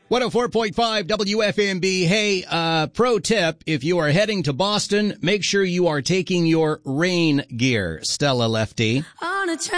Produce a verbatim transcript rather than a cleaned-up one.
one oh four point five W F M B. Hey, uh, pro tip, if you are heading to Boston, make sure you are taking your rain gear. Stella Lefty. On a